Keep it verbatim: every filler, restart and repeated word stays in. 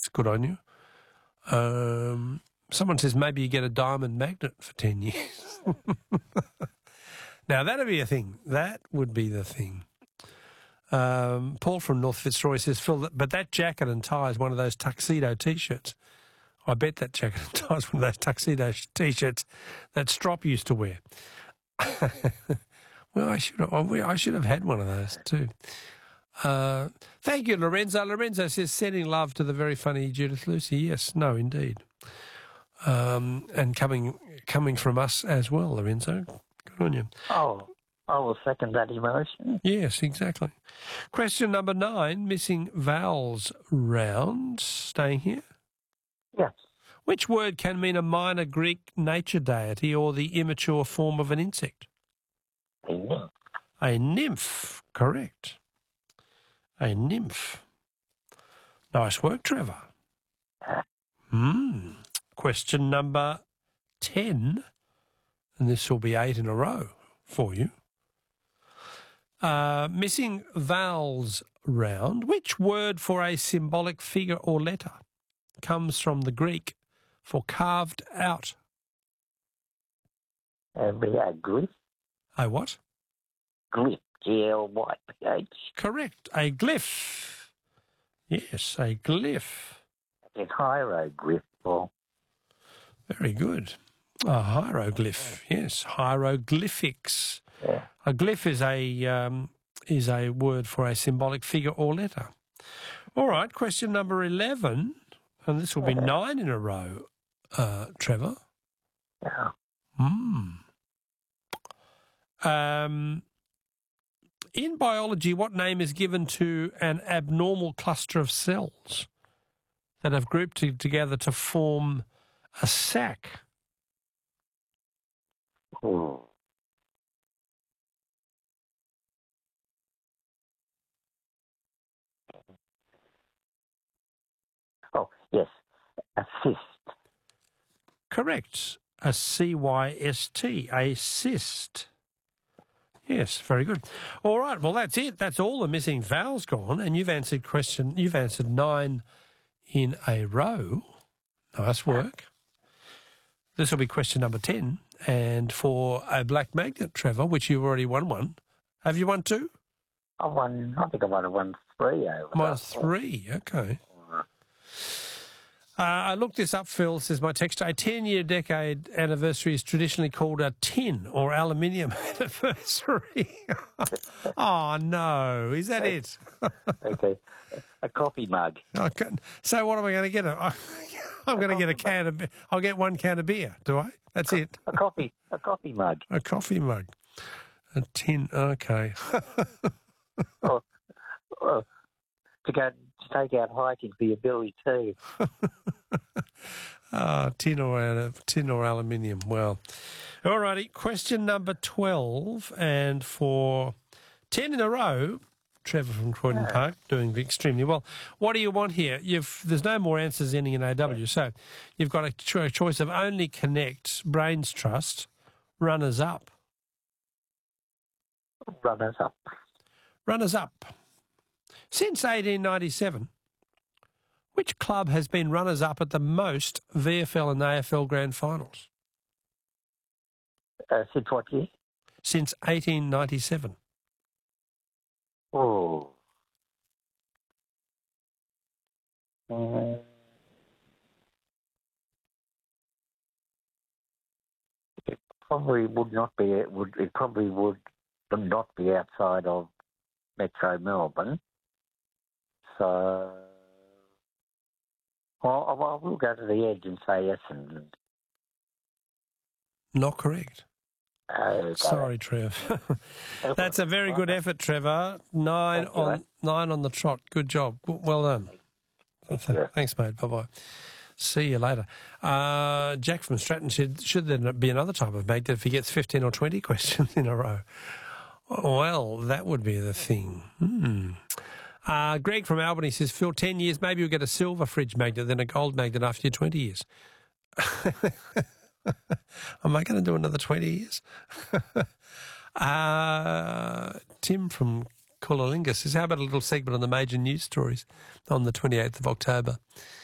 Good on you. Um, someone says maybe you get a diamond magnet for ten years. Now, that'd be a thing. That would be the thing. Um, Paul from North Fitzroy says, Phil, but that jacket and tie is one of those tuxedo T-shirts. I bet that jacket and tie is one of those tuxedo T-shirts that Strop used to wear. Well, I should have, I should have had one of those too. Uh, thank you, Lorenzo. Lorenzo says, sending love to the very funny Judith Lucy. Yes, no, indeed. Um, and coming coming from us as well, Lorenzo. Good on you. Oh, I will second that emotion. Yes, exactly. Question number nine, missing vowels round. Staying here? Yes. Which word can mean a minor Greek nature deity or the immature form of an insect? A nymph. A nymph, correct. A nymph. Nice work, Trevor. Hmm. Question number ten, and this will be eight in a row for you. Uh, missing vowels round. Which word for a symbolic figure or letter comes from the Greek for carved out? Uh, be a glyph. A what? Glyph. G L Y P H. Correct. A glyph. Yes, a glyph. A hieroglyph. Or... Very good. A hieroglyph. Yes, hieroglyphics. Yeah. A glyph is a um, is a word for a symbolic figure or letter. All right, question number eleven, and this will be nine in a row, uh, Trevor. Yeah. Hmm. Um, in biology, what name is given to an abnormal cluster of cells that have grouped to, together to form a sac? Ooh. Oh, yes, a cyst. Correct. A C Y S T, a cyst. Yes, very good. All right, well, that's it. That's all the missing vowels gone, and you've answered question. You've answered nine in a row. Nice work. This will be question number ten, and for a black magnet, Trevor, which you've already won one. Have you won two? I won. I think I might have won three over. Mine three. Okay. Uh, I looked this up, Phil, says my text. A ten-year decade anniversary is traditionally called a tin or aluminium anniversary. Oh, no. Is that it? Okay. A coffee mug. Okay. So what am I going to get? I'm going to get a can of... I'll get one can of beer, do I? That's it. A coffee. A coffee mug. A coffee mug. A tin. Okay. or, or to go to take out hiking for your Billy too. Ah, tin or tin or aluminium. Well, all righty. Question number twelve, and for ten in a row, Trevor from Croydon Yeah. Park doing extremely well. What do you want here? You've there's no more answers ending in A W, so you've got a, cho- a choice of only connect, Brains Trust, runners up, Runners up. runners up. Since eighteen ninety-seven, which club has been runners-up at the most V F L and A F L Grand Finals? Uh, since what year? Since eighteen ninety-seven. Oh. Uh, it probably would not be. It would. It probably would not be outside of Metro Melbourne. So, well, well, we'll go to the edge and say Essendon. Not correct. Okay. Sorry, Trev. That's a very good effort, Trevor. Nine Thank you, on mate. nine on the trot. Good job. Well done. you. Thanks, mate. Bye-bye. See you later. Uh, Jack from Stratton said, should there be another type of magnet if he gets fifteen or twenty questions in a row? Well, that would be the thing. Hmm. Uh, Greg from Albany says, Phil, ten years, maybe you'll get a silver fridge magnet, then a gold magnet after your twenty years. Am I going to do another twenty years? uh, Tim from Coolalinga says, how about a little segment on the major news stories on the twenty-eighth of October?